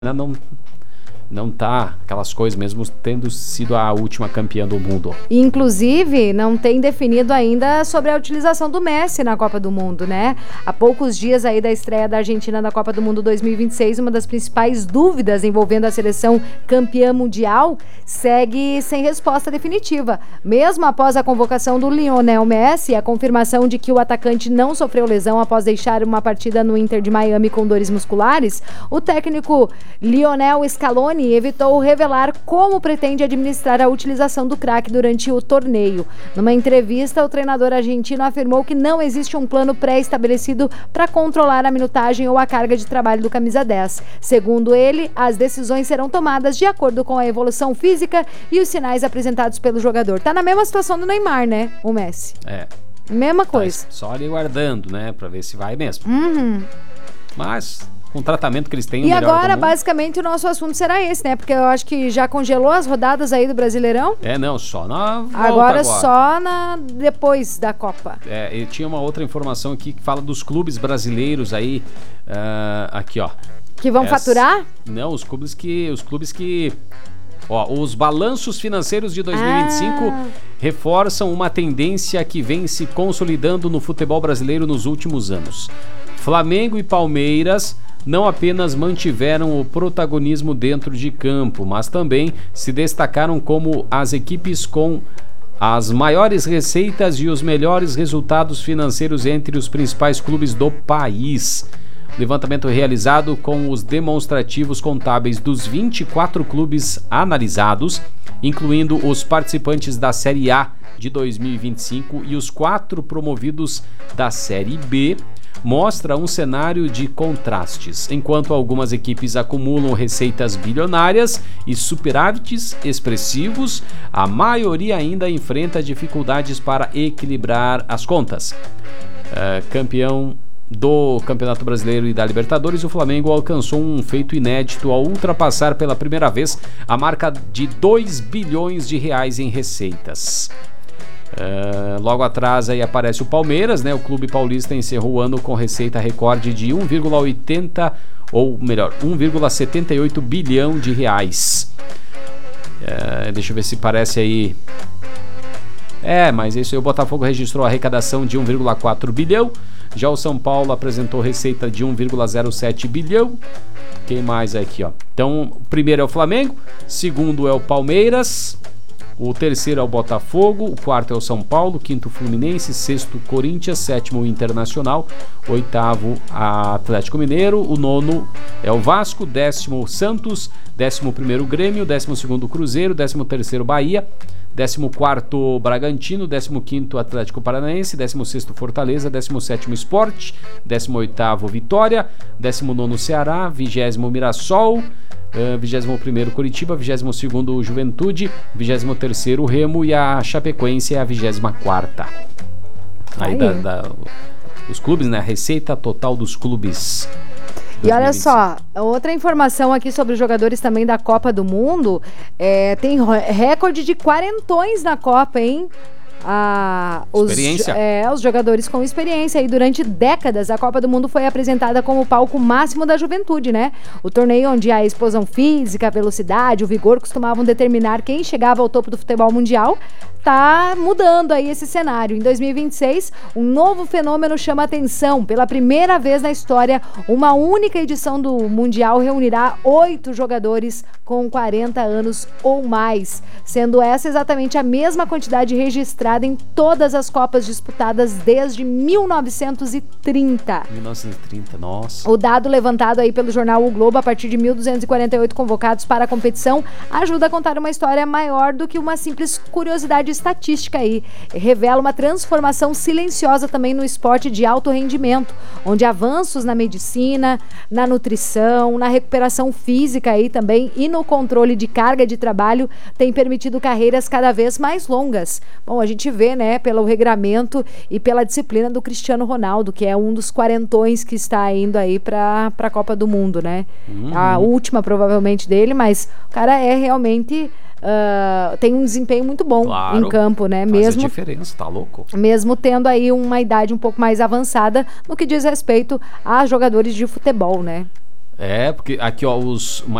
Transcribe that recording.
não tá aquelas coisas, mesmo tendo sido a última campeã do mundo. Inclusive, não tem definido ainda sobre a utilização do Messi na Copa do Mundo, né? Há poucos dias aí da estreia da Argentina na Copa do Mundo 2026, uma das principais dúvidas envolvendo a seleção campeã mundial segue sem resposta definitiva. Mesmo após a convocação do Lionel Messi, a confirmação de que o atacante não sofreu lesão após deixar uma partida no Inter de Miami com dores musculares, o técnico Lionel Scaloni evitou revelar como pretende administrar a utilização do craque durante o torneio. Numa entrevista, o treinador argentino afirmou que não existe um plano pré-estabelecido para controlar a minutagem ou a carga de trabalho do camisa 10. Segundo ele, as decisões serão tomadas de acordo com a evolução física e os sinais apresentados pelo jogador. Tá na mesma situação do Neymar, né? O Messi. Mesma coisa. Só ali guardando, né? Pra ver se vai mesmo. Mas com o tratamento que eles têm, e agora, basicamente, o nosso assunto será esse, né? Porque eu acho que já congelou as rodadas aí do Brasileirão. Não, só na volta agora. Só depois da Copa. E tinha uma outra informação aqui que fala dos clubes brasileiros aí, aqui, ó. Que vão faturar? Não, os clubes que... Ó, os balanços financeiros de 2025 reforçam uma tendência que vem se consolidando no futebol brasileiro nos últimos anos. Flamengo e Palmeiras não apenas mantiveram o protagonismo dentro de campo, mas também se destacaram como as equipes com as maiores receitas e os melhores resultados financeiros entre os principais clubes do país. Levantamento realizado com os demonstrativos contábeis dos 24 clubes analisados, incluindo os participantes da Série A de 2025 e os 4 promovidos da Série B, mostra um cenário de contrastes. Enquanto algumas equipes acumulam receitas bilionárias e superávites expressivos, a maioria ainda enfrenta dificuldades para equilibrar as contas. Campeão do Campeonato Brasileiro e da Libertadores, o Flamengo alcançou um feito inédito ao ultrapassar pela primeira vez a marca de 2 bilhões de reais em receitas. Logo atrás aí aparece o Palmeiras, né? O clube paulista encerrou o ano com receita recorde de 1,78 bilhão de reais. Deixa eu ver se parece aí. Mas isso aí, o Botafogo registrou a arrecadação de 1,4 bilhão. Já o São Paulo apresentou receita de 1,07 bilhão. Quem mais aqui, ó? Então, o primeiro é o Flamengo, segundo é o Palmeiras, o terceiro é o Botafogo, o quarto é o São Paulo, quinto o Fluminense, sexto Corinthians, sétimo o Internacional, oitavo Atlético Mineiro, o nono é o Vasco, 10º Santos, 11º Grêmio, 12º Cruzeiro, 13º Bahia, 14º Bragantino, 15º Atlético Paranaense, 16º Fortaleza, 17º Sport, 18º Vitória, 19º Ceará, 20º Mirassol, 21º Curitiba, 22º Juventude, 23º Remo e a Chapecoense é a 24ª. Aí os clubes, né? A receita total dos clubes. 2025. E olha só, outra informação aqui sobre os jogadores também da Copa do Mundo, tem recorde de quarentões na Copa, hein? Os jogadores com experiência. E durante décadas a Copa do Mundo foi apresentada como o palco máximo da juventude, né? O torneio onde a explosão física, a velocidade, o vigor costumavam determinar quem chegava ao topo do futebol mundial. Tá mudando aí esse cenário. Em 2026, um novo fenômeno chama atenção. Pela primeira vez na história, uma única edição do Mundial reunirá 8 jogadores com 40 anos ou mais, sendo essa exatamente a mesma quantidade registrada em todas as Copas disputadas desde 1930. 1930, nossa. O dado levantado aí pelo jornal O Globo, a partir de 1.248 convocados para a competição, ajuda a contar uma história maior do que uma simples curiosidade estatística aí. Revela uma transformação silenciosa também no esporte de alto rendimento, onde avanços na medicina, na nutrição, na recuperação física aí também e no controle de carga de trabalho têm permitido carreiras cada vez mais longas. Bom, a gente vê, né, pelo regramento e pela disciplina do Cristiano Ronaldo, que é um dos quarentões que está indo aí para a Copa do Mundo, né? A última provavelmente dele, mas o cara é realmente tem um desempenho muito bom em campo, né? Faz a diferença, tá louco? Mesmo tendo aí uma idade um pouco mais avançada no que diz respeito a jogadores de futebol, né? É, porque aqui, ó, os